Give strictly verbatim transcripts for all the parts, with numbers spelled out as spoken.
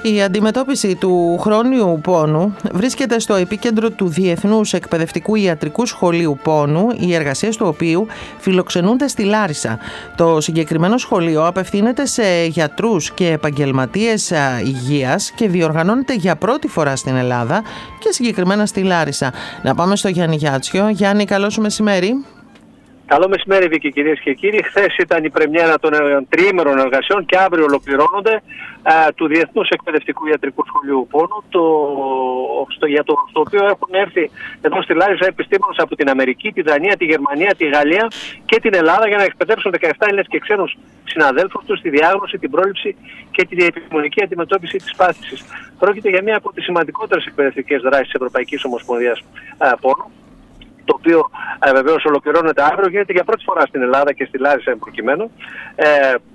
Η αντιμετώπιση του χρόνιου πόνου βρίσκεται στο επίκεντρο του Διεθνούς Εκπαιδευτικού Ιατρικού Σχολείου Πόνου, οι εργασίες του οποίου φιλοξενούνται στη Λάρισα. Το συγκεκριμένο σχολείο απευθύνεται σε γιατρούς και επαγγελματίες υγείας και διοργανώνεται για πρώτη φορά στην Ελλάδα και συγκεκριμένα στη Λάρισα. Να πάμε στο Γιάννη Γιάτσιο. Γιάννη, καλό σου μεσημέρι. Καλό μεσημέρι, Βίκη, κυρίες και κύριοι. Χθες ήταν η πρεμιέρα των τριήμερων εργασιών και αύριο ολοκληρώνονται α, του Διεθνούς Εκπαιδευτικού Ιατρικού Σχολείου Πόνου, το, στο, για το, στο οποίο έχουν έρθει εδώ στη Λάρισα επιστήμονες από την Αμερική, τη Δανία, τη Γερμανία, τη Γαλλία και την Ελλάδα για να εκπαιδεύσουν δεκαεπτά Έλληνες και ξένους συναδέλφους τους στη διάγνωση, την πρόληψη και την επιστημονική αντιμετώπιση της πάθησης. Πρόκειται για μία από τις σημαντικότερες εκπαιδευτικές δράσεις της Ευρωπαϊκής Ομοσπονδίας Πόνου, το οποίο ε, βεβαίως ολοκληρώνεται αύριο, γίνεται για πρώτη φορά στην Ελλάδα και στη Λάρισα εν προκειμένου. Ε,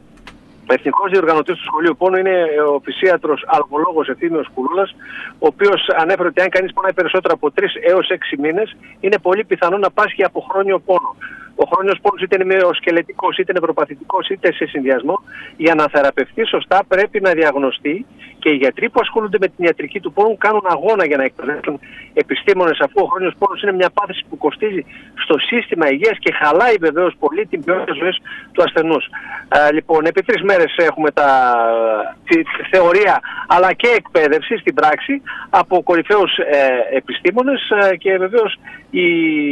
Εθνικός διοργανωτής του Σχολείου Πόνου είναι ο φυσίατρος αλγολόγος Ευθύμιος Κουρούλας, ο οποίος ανέφερε ότι αν κανείς πονάει περισσότερο από τρεις έως έξι μήνες, είναι πολύ πιθανό να πάσχει από χρόνιο πόνο. Ο χρόνιος πόνος είτε είναι μυοσκελετικός, είτε νευροπαθητικός, είτε σε συνδυασμό. Για να θεραπευτεί σωστά πρέπει να διαγνωστεί και οι γιατροί που ασχολούνται με την ιατρική του πόνου κάνουν αγώνα για να εκπαιδεύσουν επιστήμονες, αφού ο χρόνιος πόνος είναι μια πάθηση που κοστίζει στο σύστημα υγείας και χαλάει βεβαίως πολύ την ποιότητα ζωής του ασθενούς. Α, λοιπόν, επί τρεις μέρες έχουμε τα, τη, τη θεωρία αλλά και εκπαίδευση στην πράξη από κορυφαίους ε, επιστήμονες ε, και βεβαίως η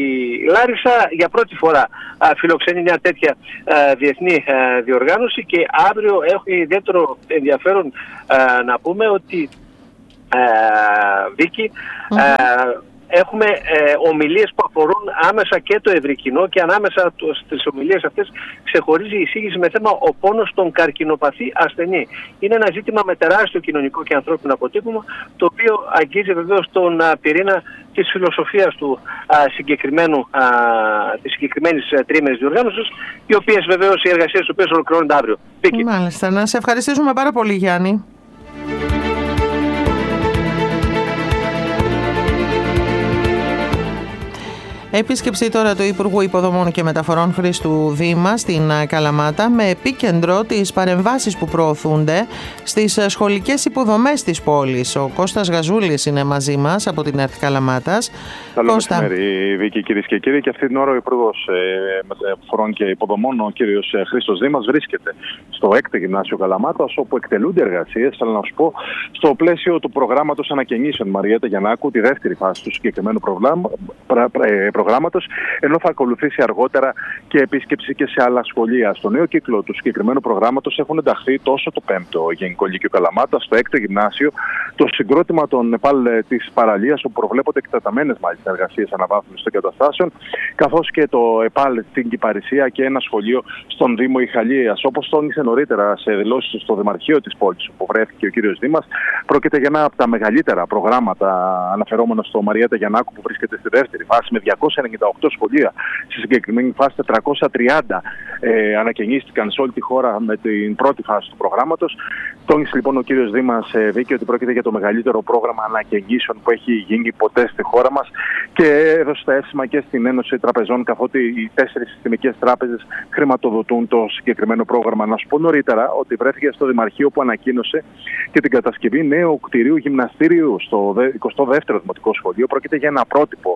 Λάρισα για πρώτη φορά α, φιλοξενεί μια τέτοια α, διεθνή α, διοργάνωση και αύριο έχει ιδιαίτερο ενδιαφέρον α, να πούμε ότι α, Βίκη, mm-hmm. α, έχουμε ε, ομιλίες που αφορούν άμεσα και το ευρύ κοινό και ανάμεσα στις ομιλίες αυτές ξεχωρίζει η εισήγηση με θέμα ο πόνος στον καρκινοπαθή ασθενή. Είναι ένα ζήτημα με τεράστιο κοινωνικό και ανθρώπινο αποτύπωμα, το οποίο αγγίζει βεβαίως τον α, πυρήνα της φιλοσοφίας του α, συγκεκριμένου, α, της συγκεκριμένης τριήμερης διοργάνωσης, οι οποίες βεβαίως οι εργασίες οι οποίες ολοκληρώνονται αύριο. Μάλιστα. Να σε ευχαριστήσουμε πάρα πολύ, Γιάννη. Επίσκεψη τώρα του Υπουργού Υποδομών και Μεταφορών Χρήστου Δήμα στην Καλαμάτα με επίκεντρο τις παρεμβάσεις που προωθούνται στις σχολικές υποδομές της πόλης. Ο Κώστας Γαζούλης είναι μαζί μας από την ΕΡΤ Καλαμάτας. Καλό μεσημέρι, Βίκη, κυρίες και κύριοι. Και αυτή την ώρα ο Υπουργός Μεταφορών και Υποδομών, ο κύριος Χρήστος Δήμας, βρίσκεται στο έκτο Γυμνάσιο Καλαμάτας, όπου εκτελούνται εργασίες, αλλά να σου πω, στο πλαίσιο του προγράμματος ανακαινήσεων Μαριέτα Γιαννάκου, τη δεύτερη φάση του συγκεκριμένου προγράμματος, ενώ θα ακολουθήσει αργότερα και επίσκεψη και σε άλλα σχολεία. Στο νέο κύκλο του συγκεκριμένου προγράμματος έχουν ενταχθεί τόσο το πέμπτο Γενικό Λύκειο Καλαμάτα, στο έκτο Γυμνάσιο, το συγκρότημα των ΕΠΑΛ της παραλίας, όπου προβλέπονται εκτεταμένες μάλιστα εργασίες αναβάθμισης των εγκαταστάσεων, καθώς και το ΕΠΑΛ στην Κυπαρισία και ένα σχολείο στον Δήμο Ιχαλίας. Όπως τόνισε νωρίτερα σε δηλώσεις στο Δημαρχείο της πόλης, όπου βρέθηκε ο κύριος Δήμας, πρόκειται για ένα από τα μεγαλύτερα προγράμματα, αναφερόμενο στο Μαριέτα Γιαννάκου, που βρίσκεται στη δεύτερη φάση, με διακόσια ενενήντα οκτώ σχολεία. Στη συγκεκριμένη φάση τετρακόσια τριάντα ε, ανακαινίστηκαν σε όλη τη χώρα με την πρώτη φάση του προγράμματος. Τόνισε λοιπόν ο κύριος Δήμας ε, Βίκη ότι πρόκειται για το μεγαλύτερο πρόγραμμα ανακαινήσεων που έχει γίνει ποτέ στη χώρα μας και έδωσε τα εύσημα και στην Ένωση Τραπεζών, καθότι οι τέσσερις συστημικές τράπεζες χρηματοδοτούν το συγκεκριμένο πρόγραμμα. Να σου πω νωρίτερα ότι βρέθηκε στο Δημαρχείο που ανακοίνωσε και την κατασκευή νέου κτηρίου γυμναστήριου στο εικοστό δεύτερο Δημοτικό Σχολείο. Πρόκειται για ένα πρότυπο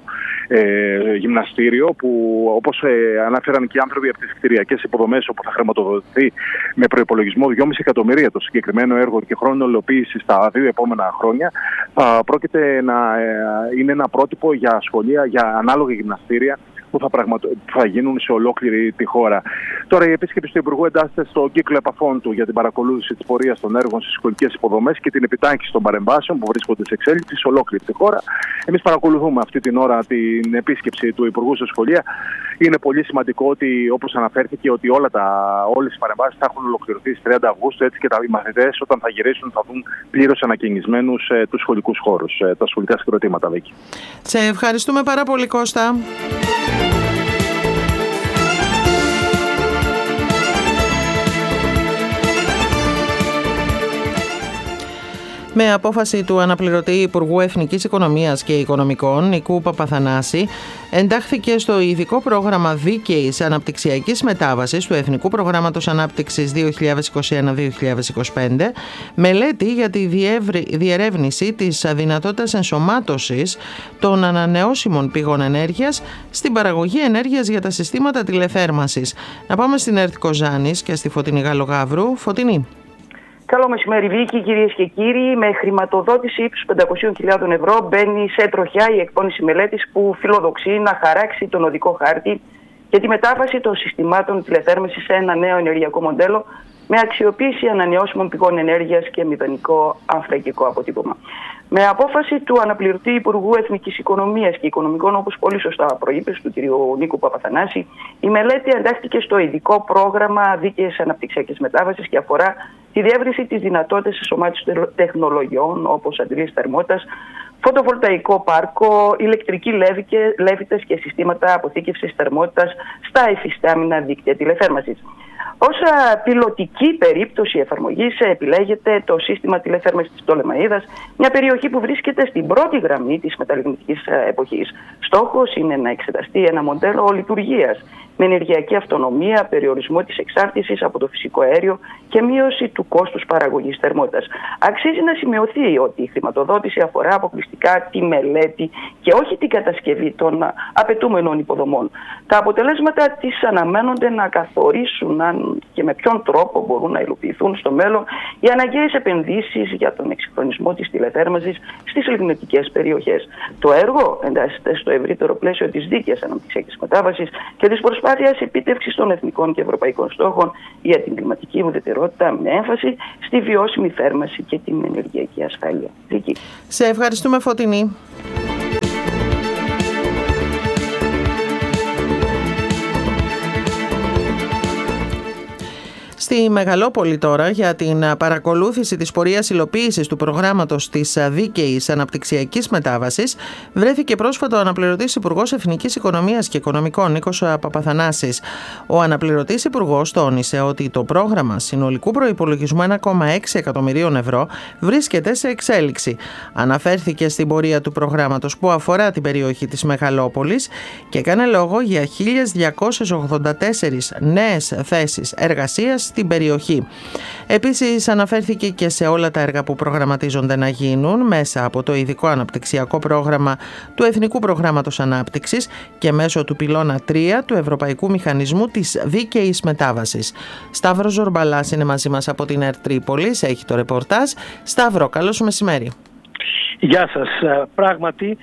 ε, γυμναστήριο που, όπως ε, αναφέραν και οι άνθρωποι από τις κτηριακές υποδομές, όπου θα χρηματοδοτηθεί με προϋπολογισμό δυόμισι εκατομμύρια το συγκεκριμένο έργο και χρόνο υλοποίηση στα δύο επόμενα χρόνια, θα πρόκειται να ε, είναι ένα πρότυπο για σχολεία, για ανάλογα γυμναστήρια που θα, πραγματο... που θα γίνουν σε ολόκληρη τη χώρα. Τώρα, η επίσκεψη του Υπουργού εντάσσεται στο κύκλο επαφών του για την παρακολούθηση της πορείας των έργων στις σχολικές υποδομές και την επιτάχυνση των παρεμβάσεων που βρίσκονται σε εξέλιξη σε ολόκληρη τη χώρα. Εμείς παρακολουθούμε αυτή την ώρα την επίσκεψη του Υπουργού στα σχολεία. Είναι πολύ σημαντικό ότι, όπως αναφέρθηκε, ότι όλα τα, όλες οι παρεμβάσεις θα έχουν ολοκληρωθεί στις τριάντα Αυγούστου, έτσι και τα, οι μαθητές όταν θα γυρίσουν θα δουν πλήρως ανακαινισμένους ε, τους σχολικούς χώρους, ε, τα σχολικά συγκροτήματα. Βίκη. Σε ευχαριστούμε πάρα πολύ, Κώστα. Με απόφαση του αναπληρωτή Υπουργού Εθνικής Οικονομίας και Οικονομικών, Νικού Παπαθανάση, εντάχθηκε στο ειδικό πρόγραμμα δίκαιης αναπτυξιακής μετάβασης του Εθνικού Προγράμματος Ανάπτυξης δύο χιλιάδες είκοσι ένα με δύο χιλιάδες είκοσι πέντε μελέτη για τη διερεύνηση της δυνατότητας ενσωμάτωσης των ανανεώσιμων πηγών ενέργειας στην παραγωγή ενέργειας για τα συστήματα τηλεθέρμανσης. Να πάμε στην ΕΡΤ Κοζάνης και στη Φωτεινή Γαλλογαύρου. Φωτεινή. Καλό μεσημέρι, Βίκη, κυρίες και κύριοι. Με χρηματοδότηση ύψους πεντακόσιες χιλιάδες ευρώ μπαίνει σε τροχιά η εκπόνηση μελέτης που φιλοδοξεί να χαράξει τον οδικό χάρτη για τη μετάβαση των συστημάτων τηλεθέρμανσης σε ένα νέο ενεργειακό μοντέλο με αξιοποίηση ανανεώσιμων πηγών ενέργειας και μηδενικό ανθρακικό αποτύπωμα. Με απόφαση του αναπληρωτή Υπουργού Εθνικής Οικονομίας και Οικονομικών, όπως πολύ σωστά προείπες, του κ. Νίκου Παπαθανάση, η μελέτη εντάχθηκε στο ειδικό πρόγραμμα δίκαιης αναπτυξιακής μετάβασης και αφορά τη διεύρυνση της δυνατότητας ενσωμάτωσης τεχνολογιών όπως αντιλήσεις θερμότητας, φωτοβολταϊκό πάρκο, ηλεκτρικοί λέβητες και συστήματα αποθήκευσης θερμότητας στα υφιστάμενα δίκτυα τηλεθέρμανσης. Ως πιλωτική περίπτωση εφαρμογής επιλέγεται το σύστημα τηλεθέρμανσης της Πτολεμαΐδας, μια περιοχή που βρίσκεται στην πρώτη γραμμή της μεταλλιγνητικής εποχής. Στόχος είναι να εξεταστεί ένα μοντέλο λειτουργίας με ενεργειακή αυτονομία, περιορισμό της εξάρτησης από το φυσικό αέριο και μείωση του κόστους παραγωγής θερμότητας. Αξίζει να σημειωθεί ότι η χρηματοδότηση αφορά αποκλειστικά τη μελέτη και όχι την κατασκευή των απαιτούμενων υποδομών. Τα αποτελέσματα της αναμένονται να καθορίσουν αν και με ποιον τρόπο μπορούν να υλοποιηθούν στο μέλλον οι αναγκαίες επενδύσεις για τον εξυγχρονισμό της τηλεθέρμανσης στις λιγνητικές περιοχές. Το έργο εντάσσεται στο ευρύτερο πλαίσιο της δίκαιης αναπτυξιακής μετάβασης και της προσπάθειας επίτευξης των εθνικών και ευρωπαϊκών στόχων για την κλιματική ουδετερότητα με έμφαση στη βιώσιμη θέρμανση και την ενεργειακή ασφάλεια. Δίκη. Σε ευχαριστούμε, Φωτεινή. Στη Μεγαλόπολη τώρα, για την παρακολούθηση της πορείας υλοποίησης του προγράμματος της δίκαιης αναπτυξιακής μετάβασης, βρέθηκε πρόσφατα ο αναπληρωτής Υπουργός Εθνικής Οικονομίας και Οικονομικών, Νίκος Παπαθανάσης. Ο αναπληρωτής Υπουργός τόνισε ότι το πρόγραμμα συνολικού προϋπολογισμού ένα κόμμα έξι εκατομμυρίων ευρώ βρίσκεται σε εξέλιξη. Αναφέρθηκε στην πορεία του προγράμματος που αφορά την περιοχή της Μεγαλόπολης και έκανε λόγο για χίλιες διακόσιες ογδόντα τέσσερις νέες θέσεις εργασίας στην περιοχή. Επίσης αναφέρθηκε και σε όλα τα έργα που προγραμματίζονται να γίνουν μέσα από το ειδικό αναπτυξιακό πρόγραμμα του Εθνικού Προγράμματος Ανάπτυξης και μέσω του πυλώνα τρία του Ευρωπαϊκού Μηχανισμού της Δίκαιης Μετάβασης. Σταύρος Ζορμπαλάς είναι μαζί μας από την ΕΡΤ Τρίπολης, έχει το ρεπορτάζ. Σταύρο, καλώς μεσημέρι. Γεια σας. Πράγματι,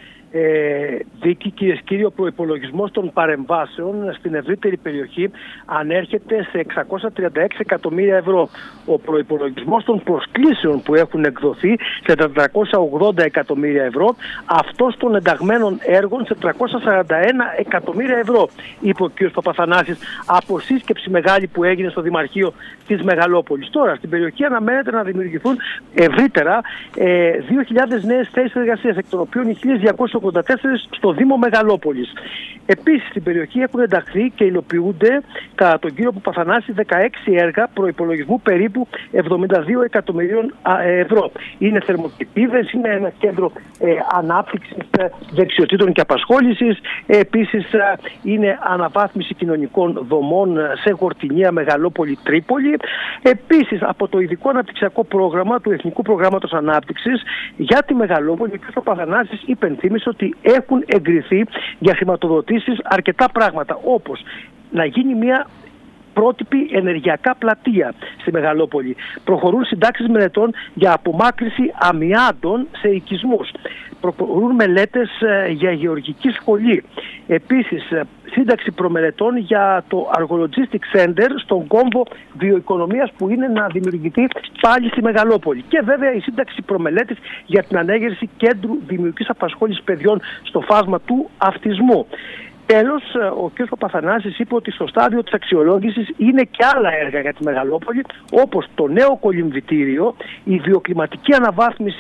Ε, Δίκη, κυρίες και κύριοι, ο προϋπολογισμός των παρεμβάσεων στην ευρύτερη περιοχή ανέρχεται σε εξακόσια τριάντα έξι εκατομμύρια ευρώ. Ο προϋπολογισμός των προσκλήσεων που έχουν εκδοθεί σε τετρακόσια ογδόντα εκατομμύρια ευρώ, αυτός των ενταγμένων έργων σε τριακόσια σαράντα ένα εκατομμύρια ευρώ, είπε ο κ. Παπαθανάσης από σύσκεψη μεγάλη που έγινε στο Δημαρχείο της Μεγαλόπολης. Τώρα, στην περιοχή αναμένεται να δημιουργηθούν ευρύτερα ε, δύο χιλιάδες νέες θέσεις εργασίας, εκ των οποίων οι χίλιες διακόσιες ογδόντα τέσσερις στο Δήμο Μεγαλόπολης. Επίσης, στην περιοχή έχουν ενταχθεί και υλοποιούνται κατά τον κύριο Παπαθανάση δεκαέξι έργα προϋπολογισμού περίπου εβδομήντα δύο εκατομμυρίων ευρώ. Είναι θερμοκηπίδες, είναι ένα κέντρο ε, ανάπτυξης ε, δεξιοτήτων και απασχόλησης. Ε, επίσης, ε, είναι αναβάθμιση κοινωνικών δομών σε Γορτινία, Μεγαλόπολη, Τρίπολη. Επίσης, από το ειδικό αναπτυξιακό πρόγραμμα του Εθνικού Προγράμματος Ανάπτυξης για τη Μεγαλόπολη, ο κ. Παπαθανάσης υπενθύμησε ότι έχουν εγκριθεί για χρηματοδοτήσεις αρκετά πράγματα, όπως να γίνει μια πρότυπη ενεργειακά πλατεία στη Μεγαλόπολη. Προχωρούν συντάξεις μελετών για απομάκρυνση αμοιάντων σε οικισμούς. Προχωρούν μελέτες για γεωργική σχολή. Επίσης, σύνταξη προμελετών για το Argologistic Center στον κόμβο βιοοικονομίας που είναι να δημιουργηθεί πάλι στη Μεγαλόπολη. Και βέβαια η σύνταξη προμελέτης για την ανέγερση κέντρου δημιουργικής απασχόλησης παιδιών στο φάσμα του αυτισμού. Τέλος, ο κ. Παπαθανάσης είπε ότι στο στάδιο της αξιολόγησης είναι και άλλα έργα για τη Μεγαλόπολη, όπως το νέο κολυμβητήριο, η βιοκλιματική αναβάθμιση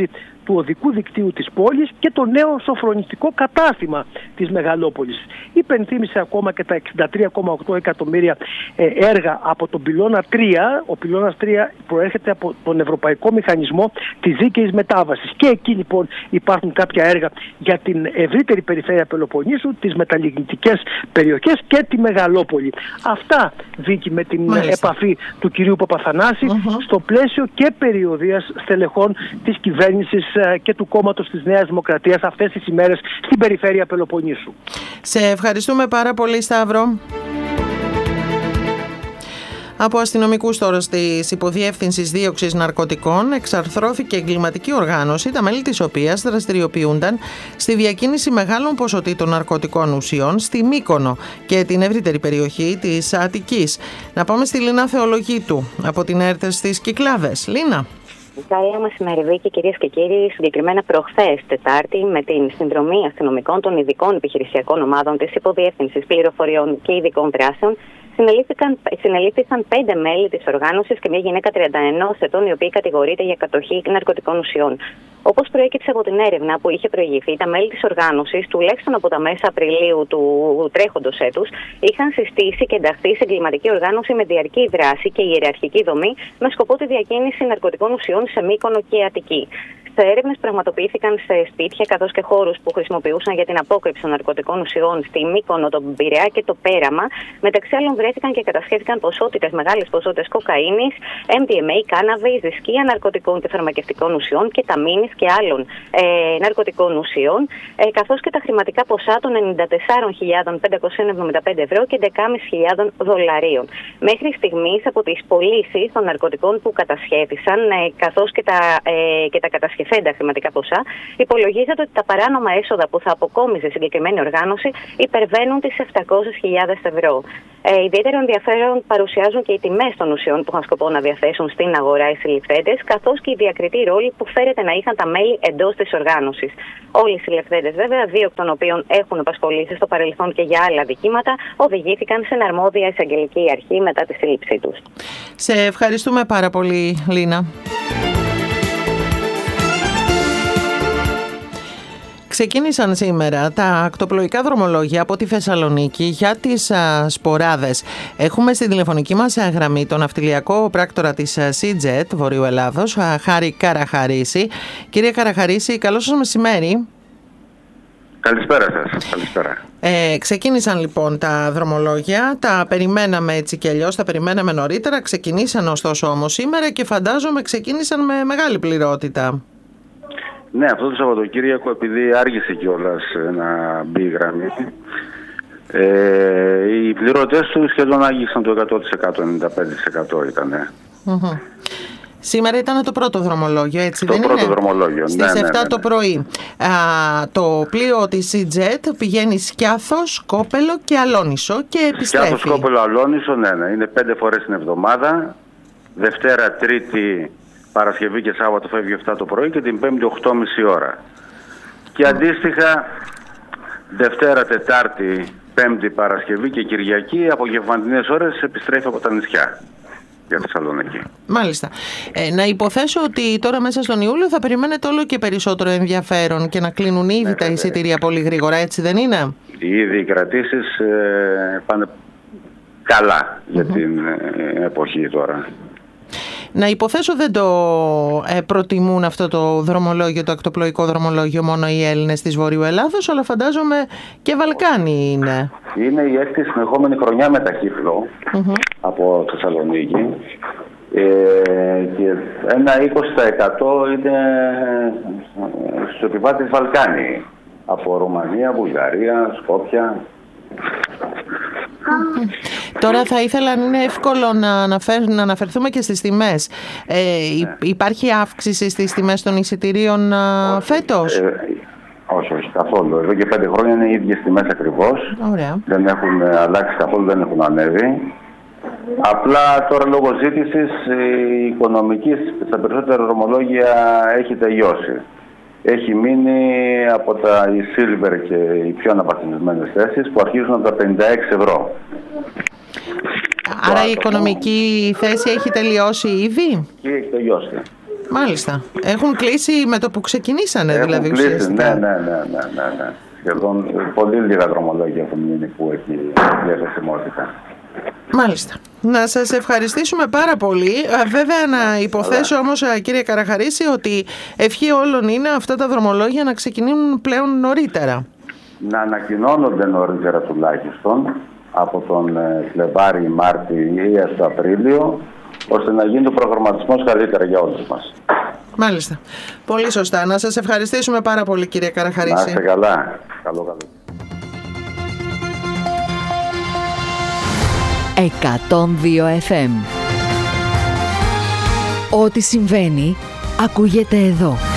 του οδικού δικτύου της πόλης και το νέο σοφρονιστικό κατάστημα της μεγαλόπολης. Υπενθύμησε ακόμα και τα εξήντα τρία κόμμα οκτώ εκατομμύρια ε, έργα από τον πυλώνα τρία. Ο πυλώνας τρία προέρχεται από τον Ευρωπαϊκό Μηχανισμό της Δίκαιης Μετάβασης. Και εκεί λοιπόν υπάρχουν κάποια έργα για την ευρύτερη περιφέρεια Πελοποννήσου, τις μεταλλιγνητικές περιοχές και τη Μεγαλόπολη. Αυτά, Βίκη, με την Μάλιστα. επαφή του κυρίου Παπαθανάση uh-huh. στο πλαίσιο και περιοδίας στελεχών της κυβέρνησης και του κόμματος της Νέας Δημοκρατίας αυτές τις ημέρες στην περιφέρεια Πελοποννήσου. Σε ευχαριστούμε πάρα πολύ, Σταύρο. Από αστυνομικούς τώρα της Υποδιεύθυνσης Δίωξης Ναρκωτικών εξαρθρώθηκε εγκληματική οργάνωση, τα μέλη της οποίας δραστηριοποιούνταν στη διακίνηση μεγάλων ποσοτήτων ναρκωτικών ουσιών στη Μύκονο και την ευρύτερη περιοχή της Αττικής. Να πάμε στη Λίνα Θεολογίτου από την ΕΡΤ στις Κυκλάδες. Λίνα. Καλό μεσημέρι, Βίκη, κυρίες και κύριοι. Συγκεκριμένα προχθές, Τετάρτη, με την συνδρομή αστυνομικών των ειδικών επιχειρησιακών ομάδων της Υποδιεύθυνσης Πληροφοριών και Ειδικών Δράσεων, συνελήφθησαν πέντε μέλη της οργάνωσης και μια γυναίκα τριάντα ενός ετών, η οποία κατηγορείται για κατοχή ναρκωτικών ουσιών. Όπως προέκυψε από την έρευνα που είχε προηγηθεί, τα μέλη της οργάνωσης, τουλάχιστον από τα μέσα Απριλίου του τρέχοντος έτους, είχαν συστήσει και ενταχθεί σε εγκληματική οργάνωση με διαρκή δράση και ιεραρχική δομή, με σκοπό τη διακίνηση ναρκωτικών ουσιών σε Μύκονο και Αττική. Σε έρευνες πραγματοποιήθηκαν σε σπίτια καθώς και χώρους που χρησιμοποιούσαν για την απόκρυψη των ναρκωτικών ουσιών στη Μύκονο, τον Πειραιά και το Πέραμα. Μεταξύ άλλων, βρέθηκαν και κατασχέθηκαν ποσότητες, μεγάλες ποσότητες κοκαίνης, εμ ντι εμ έι, κάναβης, δισκία ναρκωτικών και φαρμακευτικών ουσιών, κεταμίνης και άλλων ε, ναρκωτικών ουσιών, ε, καθώς και τα χρηματικά ποσά των ενενήντα τέσσερις χιλιάδες πεντακόσια εβδομήντα πέντε ευρώ και δεκαπέντε χιλιάδες δολαρίων. Μέχρι στιγμής, από τις πωλήσεις των ναρκωτικών που κατασχέθησαν, ε, καθώς και τα, ε, και τα κατασχεθέντα χρηματικά ποσά, υπολογίζεται ότι τα παράνομα έσοδα που θα αποκόμιζε η συγκεκριμένη οργάνωση υπερβαίνουν τις επτακόσιες χιλιάδες ευρώ. Ε, ιδιαίτερο ενδιαφέρον παρουσιάζουν και οι τιμές των ουσιών που είχαν σκοπό να διαθέσουν στην αγορά οι συλληφθέντες, καθώς και η διακριτή ρόλη που φέρεται να είχαν τα μέλη εντός της οργάνωσης. Όλοι οι συλληφθέντες, βέβαια, δύο εκ των οποίων έχουν απασχολήσει στο παρελθόν και για άλλα δικήματα, οδηγήθηκαν σε αρμόδια εισαγγελική αρχή μετά τη σύλληψή τους. Σε ευχαριστούμε πάρα πολύ, Λίνα. Ξεκίνησαν σήμερα τα ακτοπλοϊκά δρομολόγια από τη Θεσσαλονίκη για τις α, σποράδες. Έχουμε στη τηλεφωνική μας γραμμή τον ναυτιλιακό πράκτορα της Seajet Βορείου Ελλάδος, α, Χάρη Καραχαρίση. Κύριε Καραχαρίση, καλό σας μεσημέρι. Καλησπέρα σας. Καλησπέρα. Ε, ξεκίνησαν λοιπόν τα δρομολόγια, τα περιμέναμε έτσι και αλλιώς, τα περιμέναμε νωρίτερα, ξεκινήσαν ωστόσο όμως σήμερα και φαντάζομαι ξεκίνησαν με μεγάλη πληρότητα. Ναι, αυτό το Σαββατοκύριακο, επειδή άργησε κιόλας να μπει η γραμμή, ε, οι πληρωτές του σχεδόν άγγιξαν το εκατό τοις εκατό, ενενήντα πέντε τοις εκατό ήτανε. Mm-hmm. Σήμερα ήταν το πρώτο δρομολόγιο, έτσι το δεν πρώτο είναι? Δρομολόγιο, Στις ναι, ναι, επτά ναι, ναι. το πρωί. Α, το πλοίο της Seajet πηγαίνει Σκιάθος, Κόπελο και Αλόνισο και επιστρέφει. Σκιάθος, Κόπελο, Αλόνισο, ναι, ναι. Είναι πέντε φορές την εβδομάδα. Δευτέρα, Τρίτη, Παρασκευή και Σάββατο φεύγει επτά το πρωί και την Πέμπτη οκτώ και μισή ώρα. Και αντίστοιχα Δευτέρα, Τετάρτη, Πέμπτη, Παρασκευή και Κυριακή απογευματινές ώρες επιστρέφει από τα νησιά για Θεσσαλονίκη. Μάλιστα. Ε, να υποθέσω ότι τώρα μέσα στον Ιούλιο θα περιμένετε όλο και περισσότερο ενδιαφέρον και να κλείνουν ήδη ναι, τα ναι, εισιτήρια ναι. πολύ γρήγορα, έτσι δεν είναι? Ήδη οι κρατήσεις ε, πάνε καλά mm-hmm. για την ε, εποχή τώρα. Να υποθέσω δεν το ε, προτιμούν αυτό το δρομολόγιο, το ακτοπλοϊκό δρομολόγιο μόνο οι Έλληνες της Βορείου Ελλάδος, αλλά φαντάζομαι και Βαλκάνοι είναι. Είναι η έκτη συνεχόμενη χρονιά με ταχύφλο mm-hmm. από Θεσσαλονίκη ε, και ένα είκοσι τοις εκατό είναι στους επιβάτες Βαλκάνοι από Ρουμανία, Βουλγαρία, Σκόπια. Τώρα θα ήθελα, αν είναι εύκολο να, αναφέρ, να αναφερθούμε και στις τιμές. Ε, ναι. Υπάρχει αύξηση στις τιμές των εισιτηρίων όχι, φέτος? Ε, όχι, όχι, καθόλου. Εδώ και πέντε χρόνια είναι οι ίδιες τιμές ακριβώς. Ωραία. Δεν έχουν αλλάξει καθόλου, δεν έχουν ανέβει. Απλά τώρα λόγω ζήτησης η οικονομική στα περισσότερα δρομολόγια έχει τελειώσει. Έχει μείνει από τα η Silver και οι πιο αναβαθμισμένες θέσεις που αρχίζουν από τα πενήντα έξι ευρώ. Άρα άτομο. η οικονομική θέση έχει τελειώσει ήδη. Και έχει τελειώσει. Μάλιστα. Έχουν κλείσει με το που ξεκινήσανε, Έχουν δηλαδή κλείσει, ουσιαστικά. ναι, ναι, ναι, ναι, ναι, ναι. Σχεδόν πολύ λίγα δρομολόγια έχουν μείνει που έχει διαθεσιμότητα. Μάλιστα. Να σας ευχαριστήσουμε πάρα πολύ. Βέβαια να υποθέσω όμως, κύριε Καραχαρίση, ότι ευχή όλων είναι αυτά τα δρομολόγια να ξεκινούν πλέον νωρίτερα. Να ανακοινώνονται νωρίτερα τουλάχιστον από τον Φλεβάρι, Μάρτι ή έως το Απρίλιο, ώστε να γίνει ο προγραμματισμός καλύτερα για όλους μας. Μάλιστα. Πολύ σωστά. Να σας ευχαριστήσουμε πάρα πολύ, κύριε Καραχαρίση. Να είστε καλά. Καλό καλό. εκατόν δύο εφ εμ. Ό,τι συμβαίνει ακούγεται εδώ.